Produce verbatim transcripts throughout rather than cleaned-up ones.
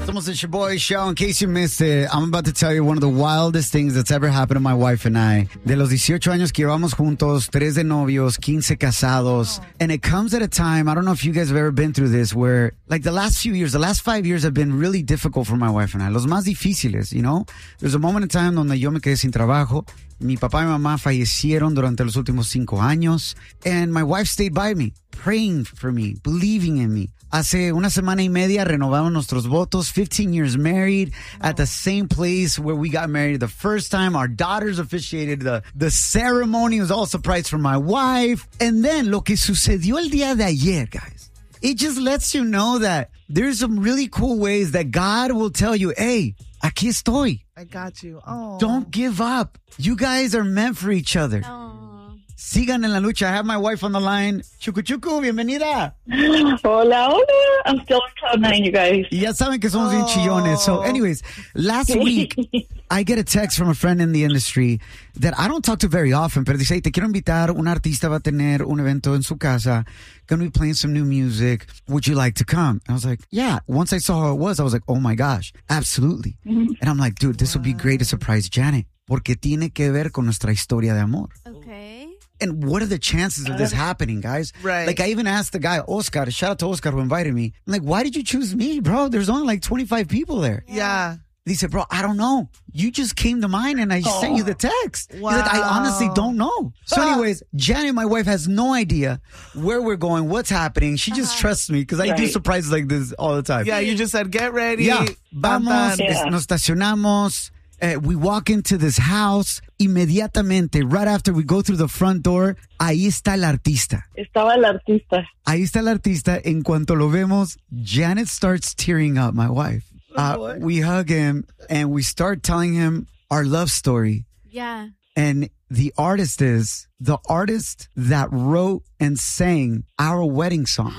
Somos the Shaboy Show. In case you missed it, I'm about to tell you one of the wildest things that's ever happened to my wife and I. De los dieciocho años que llevamos juntos, tres de novios, quince casados. And it comes at a time, I don't know if you guys have ever been through this, where like the last few years, the last five years have been really difficult for my wife and I. Los más difíciles, you know? There's a moment in time donde yo me quedé sin trabajo. Mi papá y mamá fallecieron durante los últimos cinco años. And my wife stayed by me, praying for me, believing in me. Hace una semana y media renovamos nuestros votos, fifteen years married at the same place where we got married the first time. Our daughters officiated the, the ceremony. It was all surprise for my wife. And then lo que sucedió el día de ayer, guys, it just lets you know that there's some really cool ways that God will tell you, hey, aquí estoy. I got you. Oh. Don't give up. You guys are meant for each other. Oh. Sigan en la lucha. I have my wife on the line. Chucu Chucu, bienvenida. Hola, hola. I'm still on cloud nine, you guys. Y ya saben que somos bien chillones. So anyways, last week, I get a text from a friend in the industry that I don't talk to very often, pero dice, hey, te quiero invitar. Un artista va a tener un evento en su casa. Gonna be playing some new music. Would you like to come? I was like, yeah. Once I saw how it was, I was like, oh my gosh, absolutely. Mm-hmm. And I'm like, dude, this wow. would be great to surprise Janet. Porque tiene que ver con nuestra historia de amor. Okay. And what are the chances of this happening, guys? Right. Like, I even asked the guy, Oscar, shout out to Oscar who invited me. I'm like, why did you choose me, bro? There's only like twenty-five people there. Yeah. He said, bro, I don't know. You just came to mind and I oh. sent you the text. Wow. He's like, I honestly don't know. So anyways, Janet, my wife, has no idea where we're going, what's happening. She just uh-huh. trusts me because I right. do surprises like this all the time. Yeah, you just said, get ready. Yeah. Vamos, yeah. nos estacionamos. Uh, we walk into this house, inmediatamente, right after we go through the front door, ahí está el artista. Estaba el artista. Ahí está el artista. En cuanto lo vemos, Janet starts tearing up, my wife. Uh, we hug him and we start telling him our love story. Yeah. And the artist is the artist that wrote and sang our wedding song.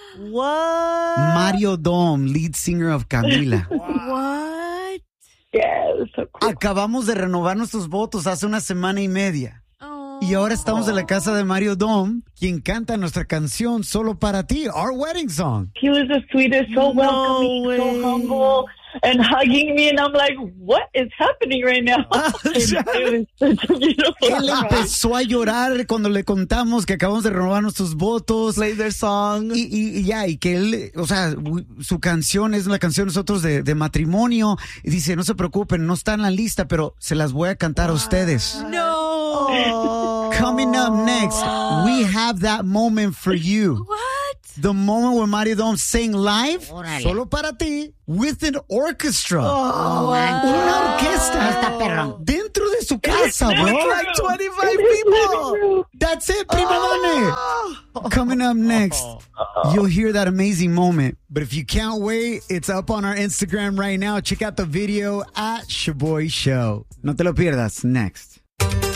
What? Mario Dom, lead singer of Camila. What? Yes, so cool. Acabamos de renovar nuestros votos hace una semana y media. Oh. Y ahora estamos en la casa de Mario Dom, quien canta nuestra canción Solo Para Ti, our wedding song. He was the sweetest, so no welcoming, way. so humble, and hugging me, and I'm like, what is happening right now? Él empezó a llorar cuando le contamos que acabamos de renovar nuestros votos. Play their song. Y, y, y ya, y que él, o sea, su canción es la canción de nosotros de, de matrimonio. Y dice, no se preocupen, no está en la lista, pero se las voy a cantar a ustedes. No. Oh. Coming up next, we have that moment for you. What? The moment where Mario Dom sang live, Órale. Solo Para Ti, with an orchestra. Oh, Una orquesta. Está perrón. Dentro de su casa, bro. Like twenty-five people. That's it, prima donna. Coming up next, you'll hear that amazing moment. But if you can't wait, it's up on our Instagram right now. Check out the video at Shaboy Show. No te lo pierdas. Next.